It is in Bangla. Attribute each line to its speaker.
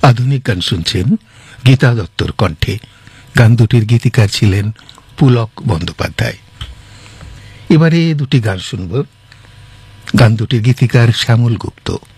Speaker 1: আধুনিক গান শুনছেন গীতা দত্তর কণ্ঠে। গান দুটির গীতিকার ছিলেন পুলক বন্দ্যোপাধ্যায়। এবারে দুটি গান শুনব। গান দুটির গীতিকার শ্যামল গুপ্ত।